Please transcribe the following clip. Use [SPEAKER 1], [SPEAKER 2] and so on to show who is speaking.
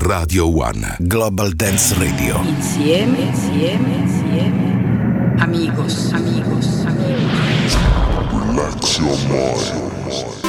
[SPEAKER 1] Radio One Global Dance Radio.
[SPEAKER 2] Insieme. Amigos.
[SPEAKER 1] Relax your mind.